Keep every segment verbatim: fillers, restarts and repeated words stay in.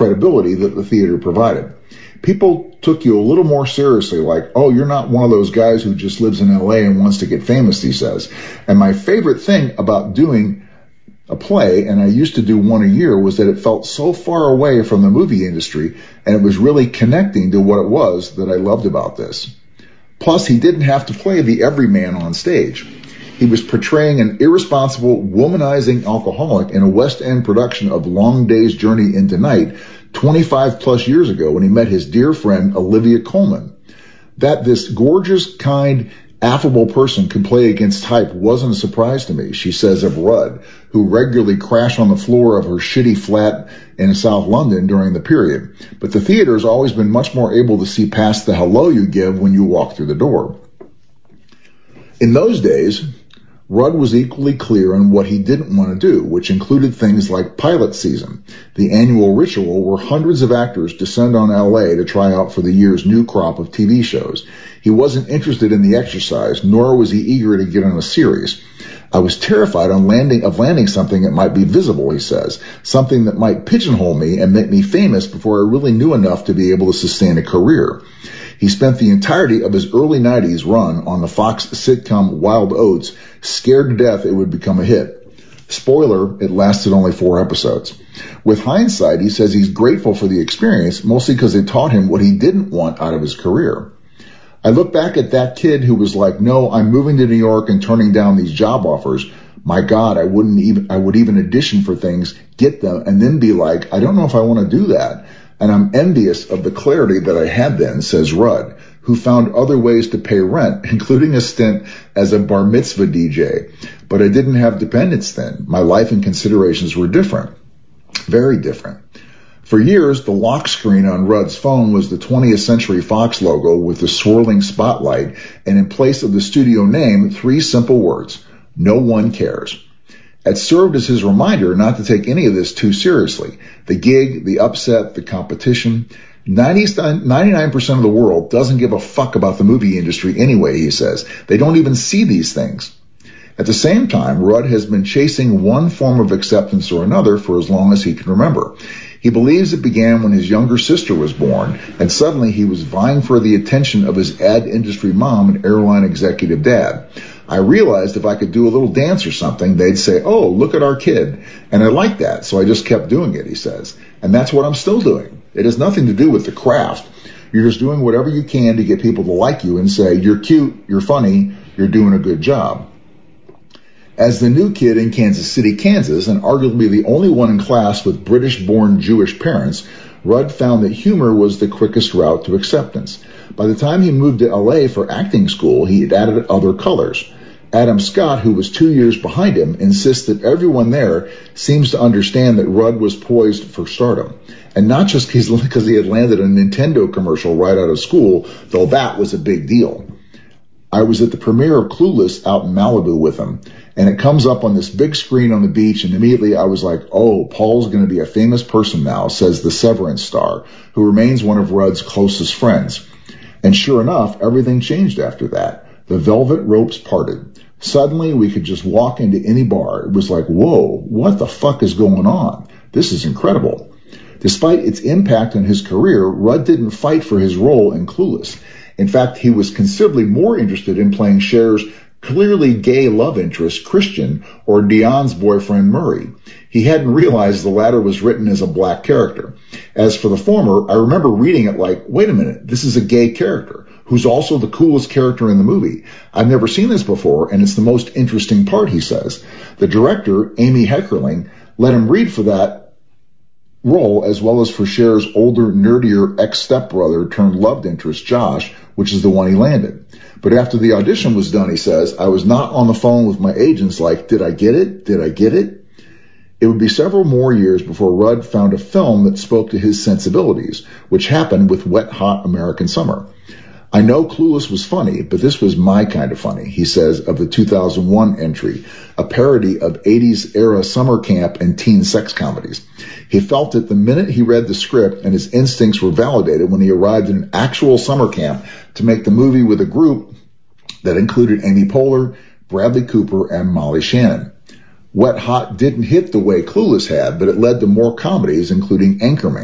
credibility that the theater provided. People took you a little more seriously, like, oh, you're not one of those guys who just lives in L A and wants to get famous, he says. And my favorite thing about doing a play, and I used to do one a year, was that it felt so far away from the movie industry, and it was really connecting to what it was that I loved about this. Plus, he didn't have to play the everyman on stage. He was portraying an irresponsible, womanizing alcoholic in a West End production of Long Day's Journey into Night twenty-five plus years ago when he met his dear friend Olivia Colman. That this gorgeous, kind, affable person could play against type wasn't a surprise to me, she says of Rudd, who regularly crashed on the floor of her shitty flat in South London during the period. But the theater has always been much more able to see past the hello you give when you walk through the door. In those days, Rudd was equally clear on what he didn't want to do, which included things like pilot season, the annual ritual where hundreds of actors descend on L A to try out for the year's new crop of T V shows. He wasn't interested in the exercise, nor was he eager to get on a series. I was terrified on landing of landing something that might be visible, he says, something that might pigeonhole me and make me famous before I really knew enough to be able to sustain a career. He spent the entirety of his early nineties run on the Fox sitcom Wild Oats, scared to death it would become a hit. Spoiler, it lasted only four episodes. With hindsight, he says he's grateful for the experience, mostly because it taught him what he didn't want out of his career. I look back at that kid who was like, no, I'm moving to New York and turning down these job offers. My God, I wouldn't even, I would even audition for things, get them, and then be like, I don't know if I want to do that. And I'm envious of the clarity that I had then, says Rudd, who found other ways to pay rent, including a stint as a bar mitzvah D J. But I didn't have dependents then. My life and considerations were different. Very different. For years, the lock screen on Rudd's phone was the twentieth Century Fox logo with the swirling spotlight, and in place of the studio name, three simple words: no one cares. It served as his reminder not to take any of this too seriously. The gig, the upset, the competition. ninety-nine percent of the world doesn't give a fuck about the movie industry anyway, he says. They don't even see these things. At the same time, Rudd has been chasing one form of acceptance or another for as long as he can remember. He believes it began when his younger sister was born, and suddenly he was vying for the attention of his ad industry mom and airline executive dad. I realized if I could do a little dance or something, they'd say, oh, look at our kid. And I liked that, so I just kept doing it, he says. And that's what I'm still doing. It has nothing to do with the craft. You're just doing whatever you can to get people to like you and say, you're cute, you're funny, you're doing a good job. As the new kid in Kansas City, Kansas, and arguably the only one in class with British-born Jewish parents, Rudd found that humor was the quickest route to acceptance. By the time he moved to L A for acting school, he had added other colors. Adam Scott, who was two years behind him, insists that everyone there seems to understand that Rudd was poised for stardom. And not just because he had landed a Nintendo commercial right out of school, though that was a big deal. I was at the premiere of Clueless out in Malibu with him, and it comes up on this big screen on the beach, and immediately I was like, oh, Paul's going to be a famous person now, says the Severance star, who remains one of Rudd's closest friends. And sure enough, everything changed after that. The velvet ropes parted. Suddenly, we could just walk into any bar. It was like, whoa, what the fuck is going on? This is incredible. Despite its impact on his career, Rudd didn't fight for his role in Clueless. In fact, he was considerably more interested in playing Cher's clearly gay love interest, Christian, or Dionne's boyfriend, Murray. He hadn't realized the latter was written as a black character. As for the former, I remember reading it like, wait a minute, this is a gay character, who's also the coolest character in the movie. I've never seen this before, and it's the most interesting part, he says. The director, Amy Heckerling, let him read for that role as well as for Cher's older, nerdier ex-stepbrother turned love interest, Josh, which is the one he landed. But after the audition was done, he says, I was not on the phone with my agents like, did I get it? Did I get it? It would be several more years before Rudd found a film that spoke to his sensibilities, which happened with Wet Hot American Summer. I know Clueless was funny, but this was my kind of funny, he says of the two thousand one entry, a parody of eighties-era summer camp and teen sex comedies. He felt it the minute he read the script, and his instincts were validated when he arrived in an actual summer camp to make the movie with a group that included Amy Poehler, Bradley Cooper, and Molly Shannon. Wet Hot didn't hit the way Clueless had, but it led to more comedies, including Anchorman,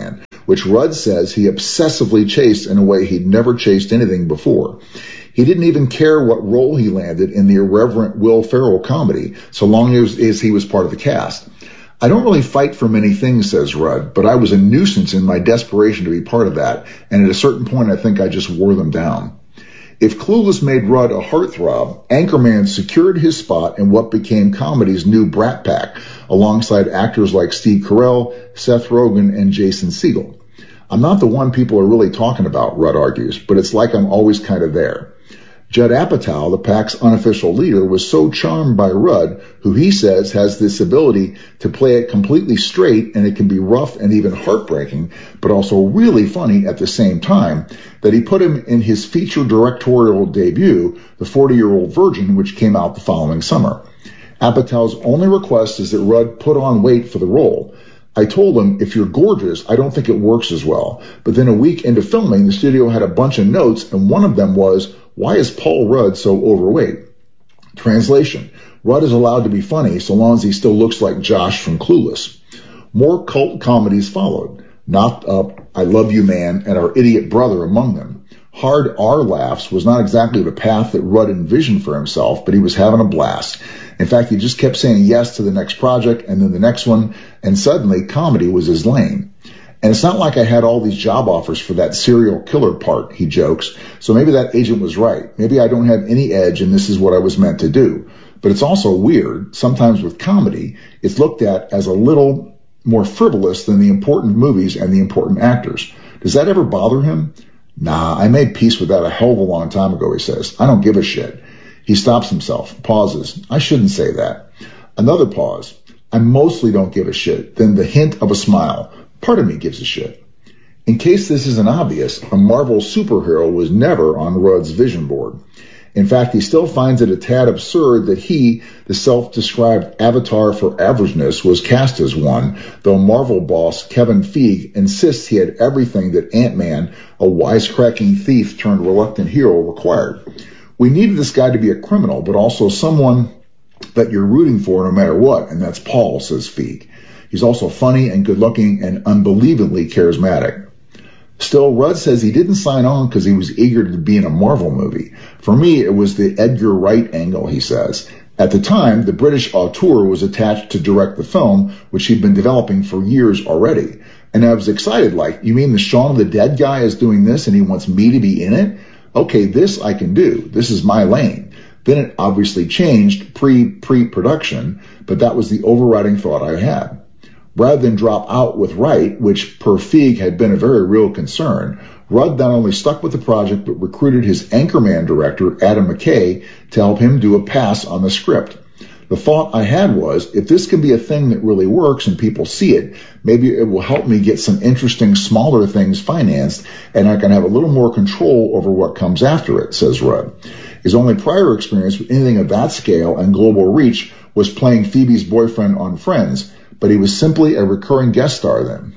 which Rudd says he obsessively chased in a way he'd never chased anything before. He didn't even care what role he landed in the irreverent Will Ferrell comedy, so long as, as he was part of the cast. I don't really fight for many things, says Rudd, but I was a nuisance in my desperation to be part of that, and at a certain point I think I just wore them down. If Clueless made Rudd a heartthrob, Anchorman secured his spot in what became comedy's new Brat Pack, alongside actors like Steve Carell, Seth Rogen, and Jason Segel. I'm not the one people are really talking about, Rudd argues, but it's like I'm always kind of there. Judd Apatow, the pack's unofficial leader, was so charmed by Rudd, who he says has this ability to play it completely straight, and it can be rough and even heartbreaking, but also really funny at the same time, that he put him in his feature directorial debut, The forty-Year-Old Virgin, which came out the following summer. Apatow's only request is that Rudd put on weight for the role. I told him, if you're gorgeous, I don't think it works as well. But then a week into filming, the studio had a bunch of notes, and one of them was, why is Paul Rudd so overweight? Translation: Rudd is allowed to be funny so long as he still looks like Josh from Clueless. More cult comedies followed. Knocked Up, I Love You Man, and Our Idiot Brother among them. Hard R laughs was not exactly the path that Rudd envisioned for himself, but he was having a blast. In fact, he just kept saying yes to the next project and then the next one, and suddenly comedy was his lane. And it's not like I had all these job offers for that serial killer part, he jokes, so maybe that agent was right. Maybe I don't have any edge and this is what I was meant to do. But it's also weird, sometimes with comedy, it's looked at as a little more frivolous than the important movies and the important actors. Does that ever bother him? Nah, I made peace with that a hell of a long time ago, he says. I don't give a shit. He stops himself, pauses. I shouldn't say that. Another pause. I mostly don't give a shit. Then the hint of a smile. Part of me gives a shit. In case this isn't obvious, a Marvel superhero was never on Rudd's vision board. In fact, he still finds it a tad absurd that he, the self-described avatar for averageness, was cast as one, though Marvel boss Kevin Feige insists he had everything that Ant-Man, a wisecracking thief turned reluctant hero, required. We needed this guy to be a criminal, but also someone that you're rooting for no matter what, and that's Paul, says Feige. He's also funny and good-looking and unbelievably charismatic. Still, Rudd says he didn't sign on because he was eager to be in a Marvel movie. For me, it was the Edgar Wright angle, he says. At the time, the British auteur was attached to direct the film, which he'd been developing for years already. And I was excited, like, you mean the Shaun of the Dead guy is doing this and he wants me to be in it? Okay, this I can do. This is my lane. Then it obviously changed pre-pre-production, but that was the overriding thought I had. Rather than drop out with Wright, which per Feig had been a very real concern, Rudd not only stuck with the project, but recruited his Anchorman director, Adam McKay, to help him do a pass on the script. The thought I had was, if this can be a thing that really works and people see it, maybe it will help me get some interesting smaller things financed, and I can have a little more control over what comes after it, says Rudd. His only prior experience with anything of that scale and global reach was playing Phoebe's boyfriend on Friends, but he was simply a recurring guest star then.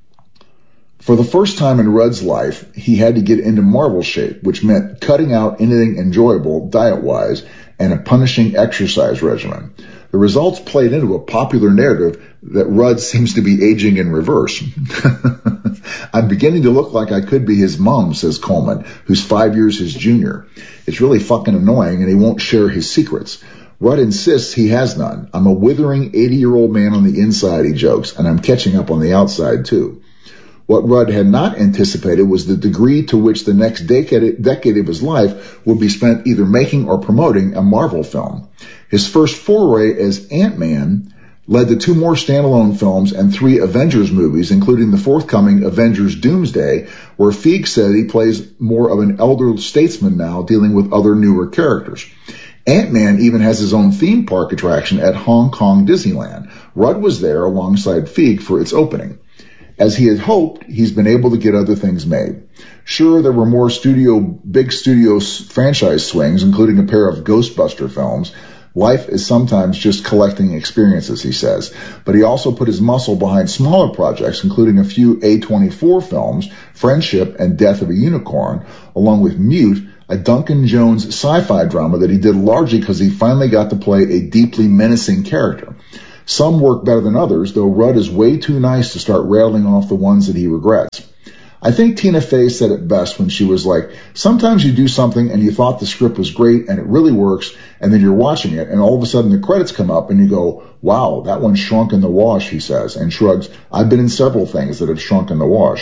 For the first time in Rudd's life, he had to get into Marvel shape, which meant cutting out anything enjoyable diet-wise and a punishing exercise regimen. The results played into a popular narrative that Rudd seems to be aging in reverse. I'm beginning to look like I could be his mom, says Coleman, who's five years his junior. It's really fucking annoying, and he won't share his secrets. Rudd insists he has none. I'm a withering eighty-year-old man on the inside, he jokes, and I'm catching up on the outside, too. What Rudd had not anticipated was the degree to which the next decade, decade of his life would be spent either making or promoting a Marvel film. His first foray as Ant-Man led to two more standalone films and three Avengers movies, including the forthcoming Avengers Doomsday, where Feig said he plays more of an elder statesman now dealing with other newer characters. Ant-Man even has his own theme park attraction at Hong Kong Disneyland. Rudd was there alongside Feig for its opening. As he had hoped, he's been able to get other things made. Sure, there were more studio, big studio franchise swings, including a pair of Ghostbuster films. Life is sometimes just collecting experiences, he says. But he also put his muscle behind smaller projects, including a few A twenty-four films, Friendship and Death of a Unicorn, along with Mute, a Duncan Jones sci-fi drama that he did largely because he finally got to play a deeply menacing character. Some work better than others, though Rudd is way too nice to start rattling off the ones that he regrets. I think Tina Fey said it best when she was like, sometimes you do something and you thought the script was great and it really works, and then you're watching it and all of a sudden the credits come up and you go, wow, that one shrunk in the wash, he says, and shrugs. I've been in several things that have shrunk in the wash.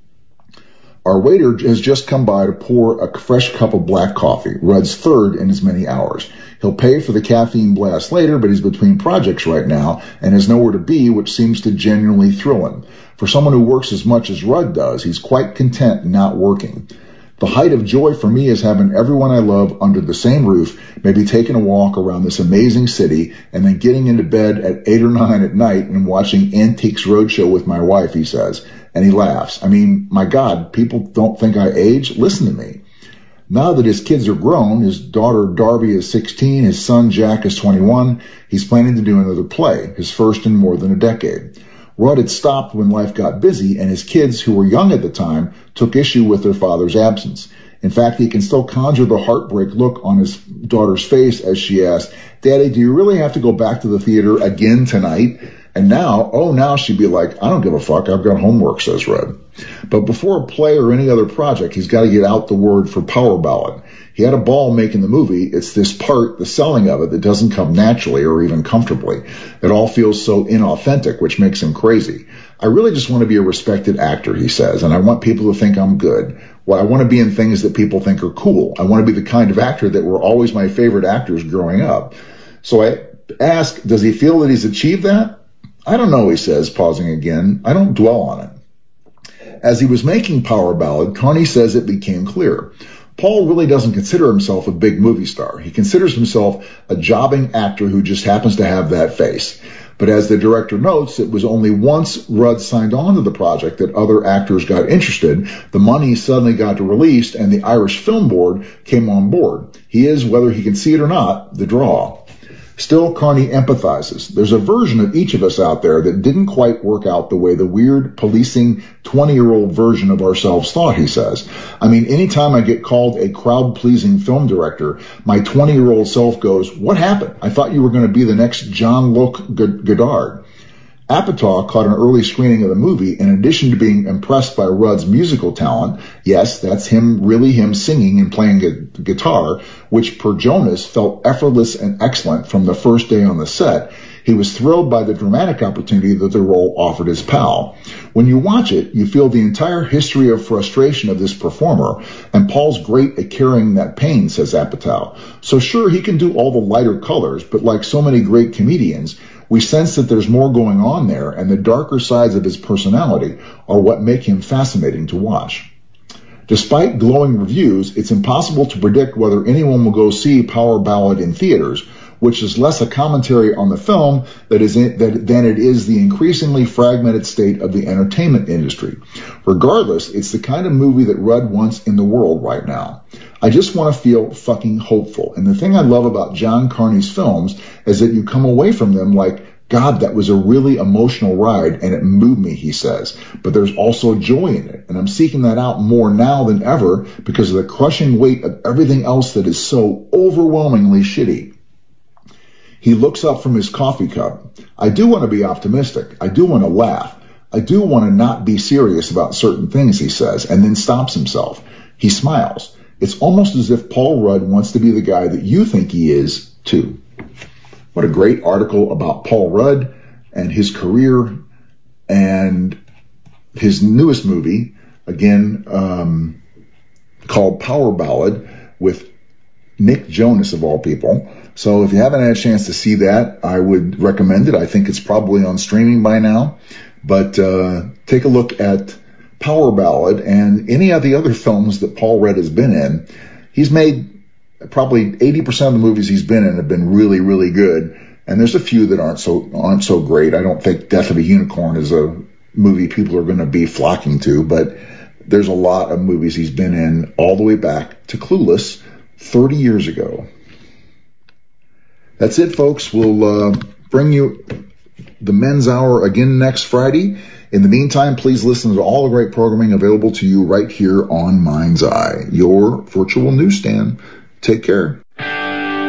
Our waiter has just come by to pour a fresh cup of black coffee, Rudd's third in as many hours. He'll pay for the caffeine blast later, but he's between projects right now and has nowhere to be, which seems to genuinely thrill him. For someone who works as much as Rudd does, he's quite content not working. The height of joy for me is having everyone I love under the same roof, maybe taking a walk around this amazing city, and then getting into bed at eight or nine at night and watching Antiques Roadshow with my wife, he says. And he laughs. I mean, my God, people don't think I age? Listen to me. Now that his kids are grown, his daughter Darby is sixteen, his son Jack is twenty-one, he's planning to do another play, his first in more than a decade. Rudd had stopped when life got busy, and his kids, who were young at the time, took issue with their father's absence. In fact, he can still conjure the heartbreak look on his daughter's face as she asked, Daddy, do you really have to go back to the theater again tonight? And now, oh, now she'd be like, I don't give a fuck, I've got homework, says Rudd. But before a play or any other project, he's got to get out the word for Power Ballad. He had a ball making the movie. It's this part, the selling of it, that doesn't come naturally or even comfortably. It all feels so inauthentic, which makes him crazy. I really just want to be a respected actor, he says, and I want people to think I'm good. Well, I want to be in things that people think are cool. I want to be the kind of actor that were always my favorite actors growing up. So I ask, does he feel that he's achieved that? I don't know, he says, pausing again. I don't dwell on it. As he was making Power Ballad, Carney says it became clear. Paul really doesn't consider himself a big movie star. He considers himself a jobbing actor who just happens to have that face. But as the director notes, it was only once Rudd signed on to the project that other actors got interested. The money suddenly got released and the Irish Film Board came on board. He is, whether he can see it or not, the draw. Still, Carney empathizes. There's a version of each of us out there that didn't quite work out the way the weird, policing, twenty-year-old version of ourselves thought, he says. I mean, anytime I get called a crowd-pleasing film director, my twenty-year-old self goes, what happened? I thought you were going to be the next Jean-Luc Godard. Apatow caught an early screening of the movie. In addition to being impressed by Rudd's musical talent, yes, that's him, really him singing and playing gu- guitar, which per Jonas felt effortless and excellent from the first day on the set, he was thrilled by the dramatic opportunity that the role offered his pal. When you watch it, you feel the entire history of frustration of this performer, and Paul's great at carrying that pain, says Apatow. So sure, he can do all the lighter colors, but like so many great comedians, we sense that there's more going on there, and the darker sides of his personality are what make him fascinating to watch. Despite glowing reviews, it's impossible to predict whether anyone will go see Power Ballad in theaters, which is less a commentary on the film that is in, that, than it is the increasingly fragmented state of the entertainment industry. Regardless, it's the kind of movie that Rudd wants in the world right now. I just want to feel fucking hopeful. And the thing I love about John Carney's films is that you come away from them like, God, that was a really emotional ride and it moved me, he says. But there's also joy in it. And I'm seeking that out more now than ever because of the crushing weight of everything else that is so overwhelmingly shitty. He looks up from his coffee cup. I do want to be optimistic. I do want to laugh. I do want to not be serious about certain things, he says, and then stops himself. He smiles. It's almost as if Paul Rudd wants to be the guy that you think he is, too. What a great article about Paul Rudd and his career and his newest movie, again, um, called Power Ballad with Nick Jonas, of all people. So if you haven't had a chance to see that, I would recommend it. I think it's probably on streaming by now. But uh, take a look at Power Ballad and any of the other films that Paul Rudd has been in. He's made probably eighty percent of the movies he's been in have been really, really good. And there's a few that aren't so aren't so great. I don't think Death of a Unicorn is a movie people are going to be flocking to, but there's a lot of movies he's been in all the way back to Clueless thirty years ago. That's it, folks. We'll uh, bring you the Men's Hour again next Friday. In the meantime, please listen to all the great programming available to you right here on Mind's Eye, your virtual newsstand. Take care.